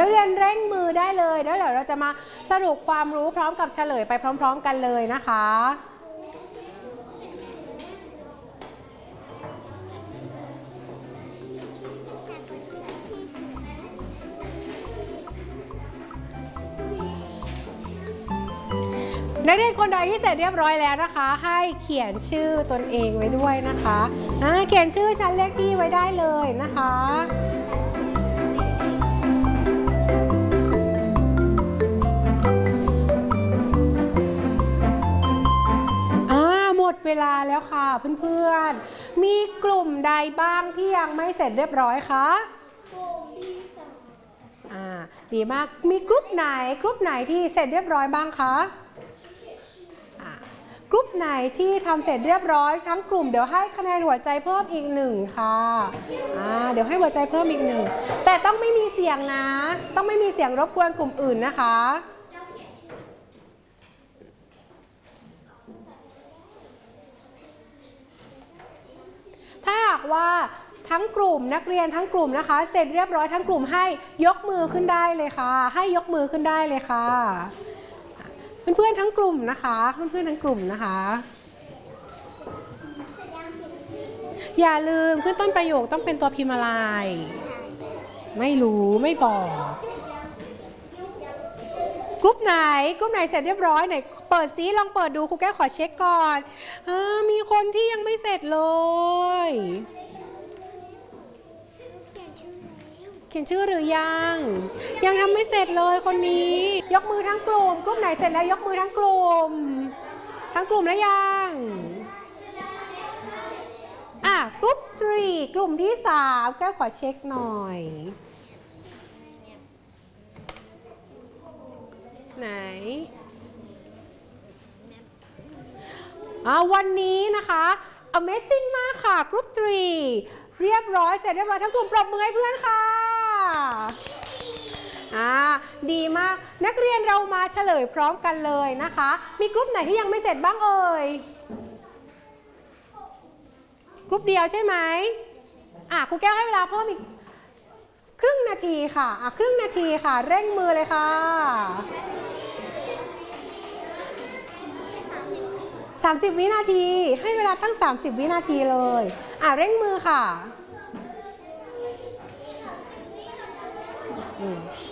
กเรียนเร่งมือได้เลยแล้วเดี๋ยวเราจะมาสรุปความรู้พร้อมกับเฉลยไปพร้อมๆกันเลยนะคะนักเรียนคนใดที่เสร็จเรียบร้อยแล้วนะคะให้เขียนชื่อตนเองไว้ด้วยนะคะเขียนชื่อชั้นเลขที่ไว้ได้เลยนะคะหมดเวลาแล้วค่ะเพื่อนๆมีกลุ่มใดบ้างที่ยังไม่เสร็จเรียบร้อยคะกลุ่มที่2ดีมากมีกลุ่มไหนที่เสร็จเรียบร้อยบ้างคะกลุ่มไหนที่ทำเสร็จเรียบร้อยทั้งกลุ่มเดี๋ยวให้คะแนนหัวใจเพิ่มอีก1ค่ะเดี๋ยวให้หัวใจเพิ่มอีก1แต่ต้องไม่มีเสียงนะต้องไม่มีเสียงรบกวนกลุ่มอื่นนะคะถ้าหากว่าทั้งกลุ่มนักเรียนทั้งกลุ่มนะคะเสร็จเรียบร้อยทั้งกลุ่มให้ยกมือขึ้นได้เลยค่ะให้ยกมือขึ้นได้เลยค่ะเพื่อนๆทั้งกลุ่มนะคะเพื่อนๆทั้งกลุ่มนะคะอย่าลืมขึ้นต้นประโยคต้องเป็นตัวพิมพ์อะไรไม่รู้ไม่บอกกลุ่มไหนเสร็จเรียบร้อยไหนเปิดซิลองเปิดดูครูแก้วขอเช็คก่อนมีคนที่ยังไม่เสร็จเลยเขียนชื่อหรือยังทำไม่เสร็จเลยคนนี้ยกมือทั้งกลุ่มกลุ่มไหนเสร็จแล้วยกมือทั้งกลุ่มแล้วยังกลุ่ม3กลุ่มที่3ก็ขอเช็คหน่อยไหนวันนี้นะคะ Amazing มากค่ะกลุ่ม3เรียบร้อยเสร็จเรียบร้อยทั้งกลุ่มปรบมือให้เพื่อนค่ะดีมากนักเรียนเรามาเฉลยพร้อมกันเลยนะคะมีกลุ่มไหนที่ยังไม่เสร็จบ้างเอ่ยกลุ่มเดียวใช่ไหมครูแก้วให้เวลาเพิ่มอีกครึ่งนาทีค่ะครึ่งนาทีค่ะเร่งมือเลยค่ะ30 วินาทีให้เวลาตั้ง30 วินาทีเลยเร่งมือค่ะ